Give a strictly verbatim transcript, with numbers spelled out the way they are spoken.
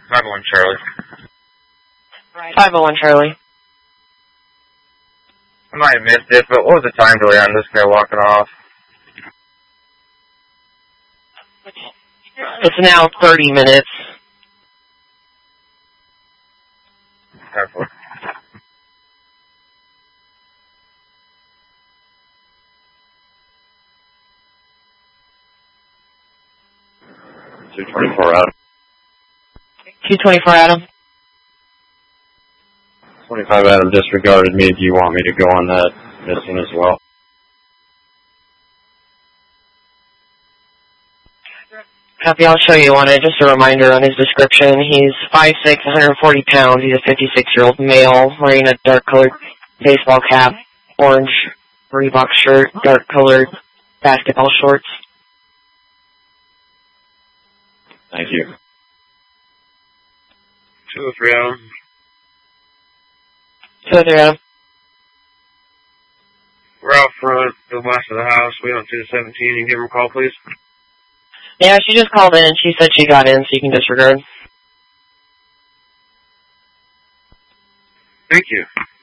five oh one Charlie. five oh one Charlie. I might have missed it, but what was the time delay on this guy walking off? It's now thirty minutes. Careful. two twenty-four Adam. two twenty-four Adam. twenty-five Adam disregarded me. Do you want me to go on that missing as well? Copy, I'll show you on it. Just a reminder on his description. He's five six, one hundred forty pounds. He's a fifty-six-year-old male wearing a dark-colored baseball cap, orange Reebok shirt, dark-colored basketball shorts. Thank you. two oh three Adam. two oh three Adam. We're out front, go west of the house. We don't see the seventeen. You give him a call, please. Yeah, she just called in and she said she got in, so you can disregard. Thank you.